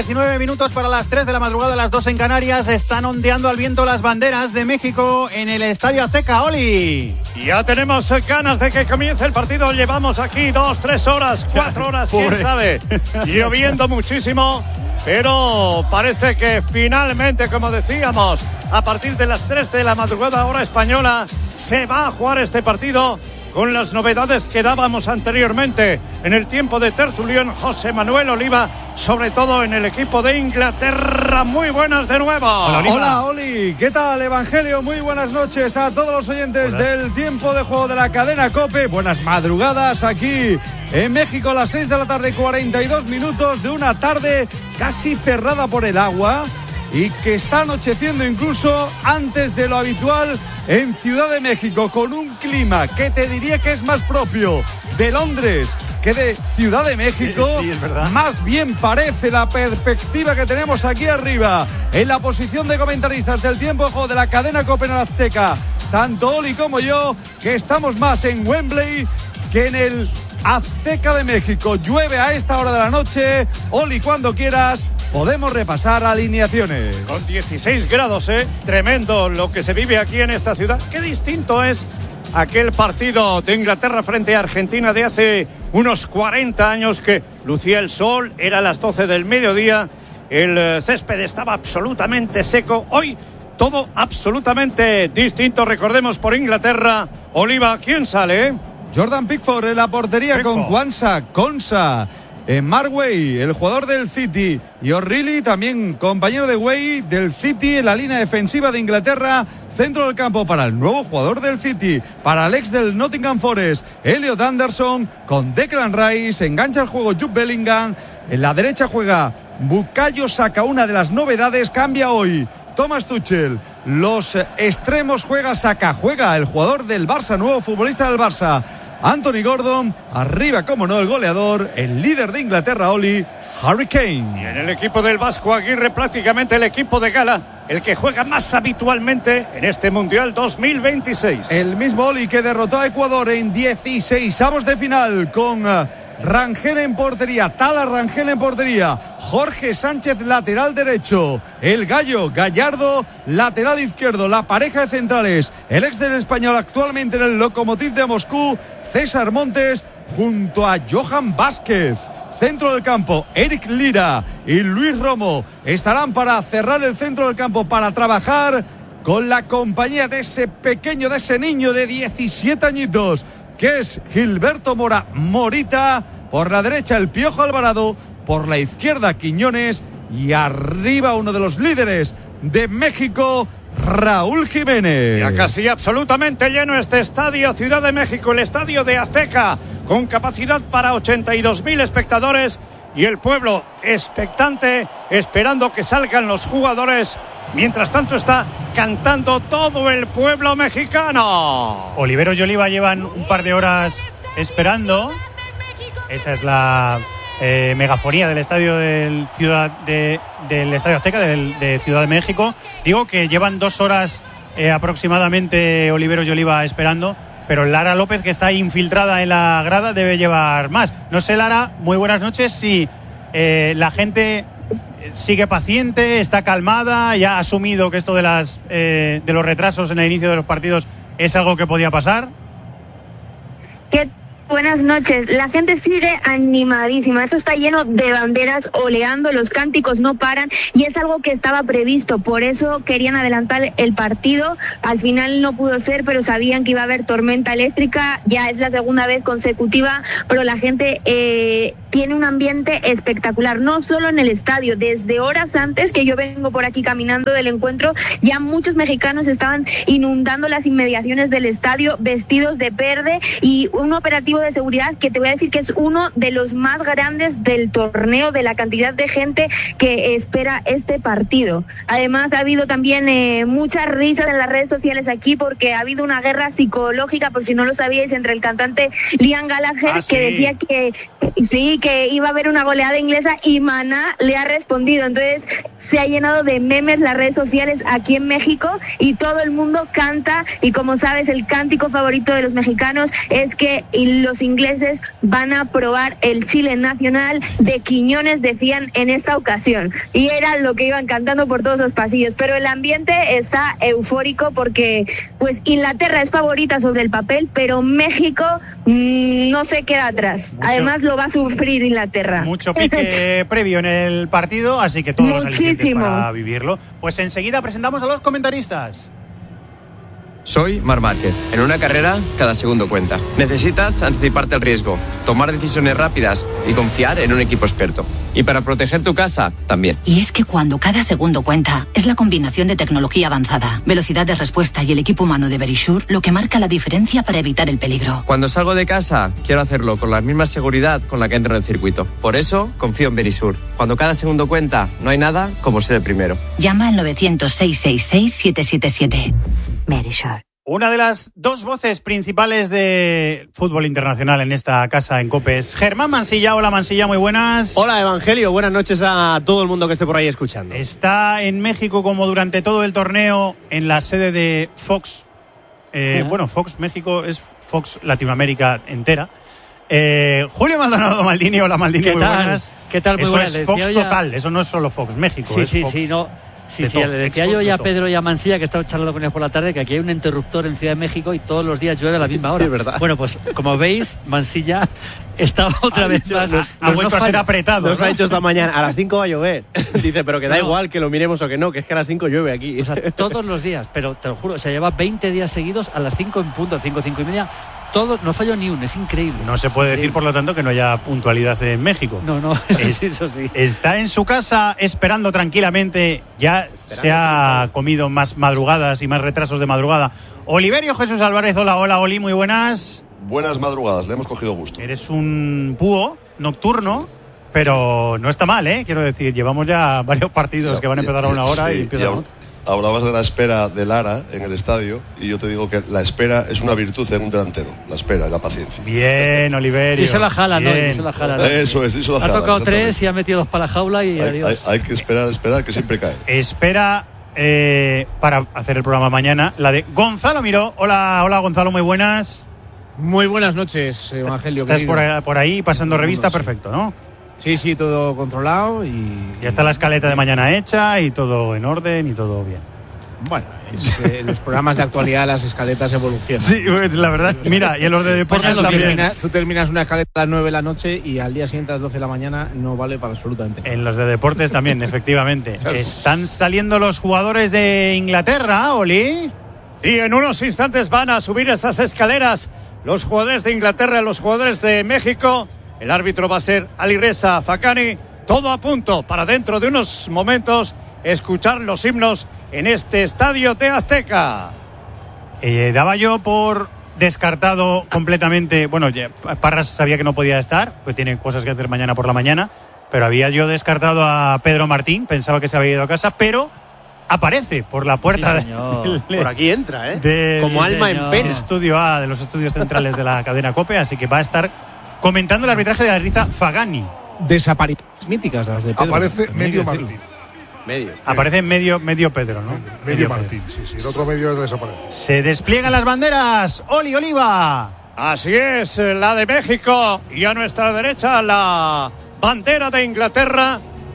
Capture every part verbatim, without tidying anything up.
diecinueve minutos para las tres de la madrugada, las dos en Canarias. Están ondeando al viento las banderas de México en el Estadio Azteca. Oli. Ya tenemos ganas de que comience el partido. Llevamos aquí dos, tres horas, cuatro horas, quién sabe. Lloviendo muchísimo, pero parece que finalmente, como decíamos, a partir de las tres de la madrugada hora española, se va a jugar este partido con las novedades que dábamos anteriormente en el tiempo de tertulión José Manuel Oliva, sobre todo en el equipo de Inglaterra. Muy buenas de nuevo. Hola, Hola Oli, ¿qué tal, Evangelio? Muy buenas noches a todos los oyentes Hola. del tiempo de juego de la cadena COPE. Buenas madrugadas aquí en México, a las seis de la tarde, cuarenta y dos minutos de una tarde casi cerrada por el agua y que está anocheciendo incluso antes de lo habitual en Ciudad de México, con un clima que te diría que es más propio de Londres que de Ciudad de México. Sí, es verdad. Más bien parece la perspectiva que tenemos aquí arriba en la posición de comentaristas del tiempo de juego de la cadena COPE en el Azteca, tanto Oli como yo, que estamos más en Wembley que en el Azteca de México. Llueve a esta hora de la noche. Oli, cuando quieras podemos repasar alineaciones. Con dieciséis grados, ¿eh? Tremendo lo que se vive aquí en esta ciudad. Qué distinto es aquel partido de Inglaterra frente a Argentina de hace unos cuarenta años, que lucía el sol, era a las doce del mediodía, el césped estaba absolutamente seco. Hoy todo absolutamente distinto. Recordemos, por Inglaterra, Oliva, ¿quién sale, eh? Jordan Pickford en la portería Pickford. Con Kwanzaa, Konsa, en Marway, el jugador del City, y O'Reilly, también compañero de Way del City, en la línea defensiva de Inglaterra. Centro del campo para el nuevo jugador del City, para el ex del Nottingham Forest, Elliot Anderson, con Declan Rice. Engancha el juego Jude Bellingham. En la derecha juega Bukayo Saka, una de las novedades. Cambia hoy Thomas Tuchel. Los extremos juega Saka, juega el jugador del Barça, nuevo futbolista del Barça, Anthony Gordon. Arriba, como no, el goleador, el líder de Inglaterra, Oli, Harry Kane. Y en el equipo del Vasco Aguirre, prácticamente el equipo de gala, el que juega más habitualmente en este Mundial dos mil veintiséis. El mismo Oli que derrotó a Ecuador en dieciseisavos de final, con uh, Rangel en portería, Tala Rangel en portería, Jorge Sánchez lateral derecho, el Gallo Gallardo lateral izquierdo, la pareja de centrales, el ex del Español actualmente en el Lokomotiv de Moscú, César Montes, junto a Johan Vázquez. Centro del campo, Eric Lira y Luis Romo estarán para cerrar el centro del campo, para trabajar con la compañía de ese pequeño, de ese niño de diecisiete añitos, que es Gilberto Mora Morita. Por la derecha el Piojo Alvarado, por la izquierda Quiñones, y arriba uno de los líderes de México, Raúl Jiménez. Ya casi absolutamente lleno este estadio Ciudad de México, el estadio de Azteca, con capacidad para ochenta y dos mil espectadores, y el pueblo expectante, esperando que salgan los jugadores. Mientras tanto está cantando todo el pueblo mexicano. Oliveros y Oliva llevan un par de horas esperando. Esa es la eh, megafonía del estadio del Ciudad de, del Estadio Azteca del, de Ciudad de México. Digo que llevan dos horas eh, aproximadamente Oliveros y Oliva esperando, pero Lara López, que está infiltrada en la grada, debe llevar más. No sé, Lara, muy buenas noches. Si eh, la gente sigue paciente, está calmada, ya ha asumido que esto de las eh, de los retrasos en el inicio de los partidos es algo que podía pasar. ¿Qué? Buenas noches. La gente sigue animadísima. Esto está lleno de banderas oleando, los cánticos no paran y es algo que estaba previsto. Por eso querían adelantar el partido. Al final no pudo ser, pero sabían que iba a haber tormenta eléctrica. Ya es la segunda vez consecutiva, pero la gente eh, tiene un ambiente espectacular. No solo en el estadio, desde horas antes que yo vengo por aquí caminando del encuentro, ya muchos mexicanos estaban inundando las inmediaciones del estadio vestidos de verde, y un operativo de seguridad que te voy a decir que es uno de los más grandes del torneo, de la cantidad de gente que espera este partido. Además ha habido también eh, muchas risas en las redes sociales aquí, porque ha habido una guerra psicológica, por si no lo sabíais, entre el cantante Liam Gallagher, ah, ¿sí? que decía que sí, que iba a haber una goleada inglesa, y Maná le ha respondido. Entonces se ha llenado de memes las redes sociales aquí en México y todo el mundo canta, y como sabes, el cántico favorito de los mexicanos es que los ingleses van a probar el chile nacional de Quiñones, decían en esta ocasión, y era lo que iban cantando por todos los pasillos. Pero el ambiente está eufórico porque pues Inglaterra es favorita sobre el papel, pero México mmm, no se queda atrás. Mucho, Además lo va a sufrir Inglaterra. Mucho pique previo en el partido, así que todos los alicientes para vivirlo. Pues enseguida presentamos a los comentaristas. Soy Marc Márquez. En una carrera, cada segundo cuenta. Necesitas anticiparte al riesgo, tomar decisiones rápidas y confiar en un equipo experto. Y para proteger tu casa, también. Y es que cuando cada segundo cuenta, es la combinación de tecnología avanzada, velocidad de respuesta y el equipo humano de Verisure lo que marca la diferencia para evitar el peligro. Cuando salgo de casa, quiero hacerlo con la misma seguridad con la que entro en el circuito. Por eso, confío en Verisure. Cuando cada segundo cuenta, no hay nada como ser el primero. Llama al nueve cero cero, seis seis seis, siete siete siete. Verisure. Una de las dos voces principales de fútbol internacional en esta casa en COPE es Germán Mansilla. Hola Mansilla, muy buenas. Hola Evangelio, buenas noches a todo el mundo que esté por ahí escuchando. Está en México como durante todo el torneo en la sede de Fox. Eh, ¿Sí? Bueno, Fox México es Fox Latinoamérica entera. Eh, Julio Maldonado Maldini, hola Maldini, ¿Qué muy tal? buenas. ¿Qué tal? Muy eso buenas. es Fox ya... total, eso no es solo Fox México. Sí, es sí, Fox sí, no. Sí, de sí, top, le decía yo ya a de Pedro y a Mansilla, que he estado charlando con ellos por la tarde, que aquí hay un interruptor en Ciudad de México y todos los días llueve a la misma hora. Sí, verdad. Bueno, pues como veis, Mansilla estaba otra ha vez dicho, más. Ha, ha vuelto no a ser apretado. Nos ¿no? ha dicho esta mañana, a las cinco va a llover. Dice, pero que da no. igual que lo miremos o que no, que es que a las cinco llueve aquí. O sea, todos los días, pero te lo juro, se lleva veinte días seguidos a las cinco en punto, cinco, cinco y media. Todo, no falló ni uno, es increíble. No se puede decir, por lo tanto, que no haya puntualidad en México. No, no, eso sí, eso sí. Está en su casa esperando tranquilamente, ya esperando se ha comido más madrugadas y más retrasos de madrugada. Oliverio Jesús Álvarez, hola, hola, Oli, muy buenas. Buenas madrugadas, le hemos cogido gusto. Eres un búho nocturno, pero no está mal, ¿eh? Quiero decir, llevamos ya varios partidos ya, que van a empezar ya, a una hora sí, y empiezan a otra. Hablabas de la espera de Lara en el estadio y yo te digo que la espera es una virtud en un delantero, la espera y la paciencia. Bien, Oliverio. Y se la jala, ¿no? Y se la jala. ¿no? Eso es, y se la jala. Ha tocado tres y ha metido dos para la jaula y hay, adiós. Hay, hay que esperar, esperar, que siempre cae. Espera eh, para hacer el programa mañana, la de Gonzalo Miró. Hola, hola Gonzalo, muy buenas. Muy buenas noches, Evangelio. Estás por ahí, por ahí pasando revista, no, perfecto, ¿no? Sí, sí, todo controlado y... Ya está la escaleta de mañana hecha y todo en orden y todo bien. Bueno, es, eh, los programas de actualidad, las escaletas evolucionan. Sí, la verdad, mira, y en los de deportes tú también. Termina, tú terminas una escaleta a las nueve de la noche y al día siguiente a las doce de la mañana no vale para absolutamente nada. En los de deportes también, efectivamente. Claro. Están saliendo los jugadores de Inglaterra, Oli. Y en unos instantes van a subir esas escaleras los jugadores de Inglaterra, los jugadores de México. El árbitro va a ser Alireza Fakani. Todo a punto para dentro de unos momentos escuchar los himnos en este estadio de Azteca. Eh, daba yo por descartado completamente, bueno, Parras sabía que no podía estar, pues tiene cosas que hacer mañana por la mañana, pero había yo descartado a Pedro Martín, pensaba que se había ido a casa, pero aparece por la puerta sí, de, por aquí entra, ¿eh? De, como sí, alma señor. en pena. Estudio A de los estudios centrales de la cadena COPE, así que va a estar comentando el arbitraje de Alireza Fakani. Desapariciones míticas las de Pedro. Aparece medio Martín. Medio. Aparece medio, medio Pedro, ¿no? Medio, medio Martín, sí, sí. El otro medio desaparece. Se despliegan las banderas. Oli Oliva. Así es, la de México y a nuestra derecha la bandera de Inglaterra.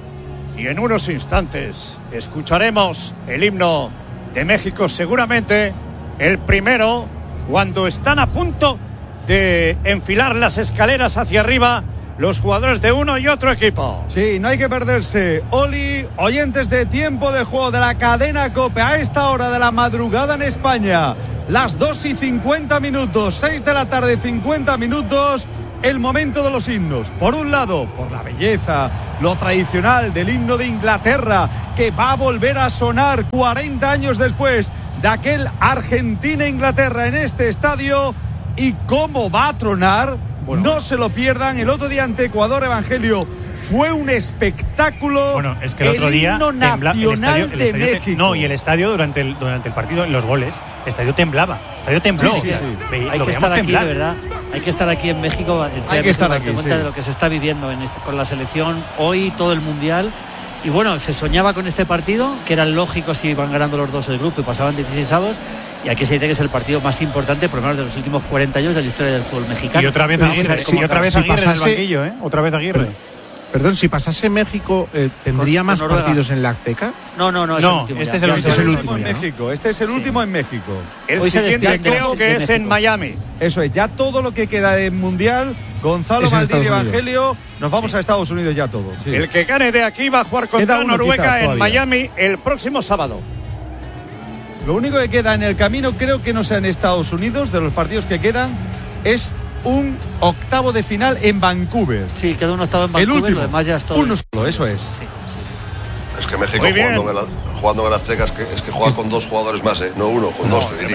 Y en unos instantes escucharemos el himno de México, seguramente el primero, cuando están a punto de enfilar las escaleras hacia arriba los jugadores de uno y otro equipo. Sí, no hay que perderse. Oli, oyentes de Tiempo de Juego de la cadena COPE, a esta hora de la madrugada en España, las dos y cincuenta minutos, seis de la tarde, cincuenta minutos, el momento de los himnos. Por un lado, por la belleza, lo tradicional del himno de Inglaterra, que va a volver a sonar cuarenta años después de aquel Argentina-Inglaterra en este estadio, y cómo va a tronar. Bueno, no se lo pierdan. El otro día ante Ecuador, Evangelio, fue un espectáculo. Bueno, es que el otro el día himno tembla, nacional el estadio, el de estadio México. Te, no, y el estadio durante el, durante el partido, en los goles, el estadio temblaba. El estadio tembló. Sí, sí, sí. Ve, Hay que estar aquí, temblar. de verdad. Hay que estar aquí en México. En Hay que estar aquí, cuenta sí. de lo que se está viviendo en este, con la selección hoy, todo el mundial. Y bueno, se soñaba con este partido, que era lógico si iban ganando los dos el grupo y pasaban dieciséis avos. Y aquí se dice que es el partido más importante, por lo menos de los últimos cuarenta años de la historia del fútbol mexicano. Y otra vez Aguirre, sí, y otra vez si Aguirre pasase, en el banquillo, ¿eh? Otra vez Aguirre. Perdón, si pasase México, eh, ¿tendría con, más con partidos en la Azteca? No, no, no. Es no, el último, este ya, es el, ya, este es el último, último en ¿no? México. Este es el sí. último en México. El Hoy se siguiente despide creo de- que de es México. en Miami. Eso es, ya todo lo que queda de Mundial, Gonzalo, Es en Maldini y Estados Unidos. Evangelio, nos vamos a Estados Unidos ya todo. Sí. El que gane de aquí va a jugar Queda contra uno Noruega quizás en todavía. Miami el próximo sábado. Lo único que queda en el camino, creo que no sea en Estados Unidos, de los partidos que quedan, es un octavo de final en Vancouver. Sí, queda un octavo en Vancouver, El último, lo demás ya es todo. uno solo, eso es. Sí, sí, sí. Es que México Muy bien. jugando en, el, jugando en el Azteca es que, es que juega con dos jugadores más, ¿eh? No uno, con dos, te diría.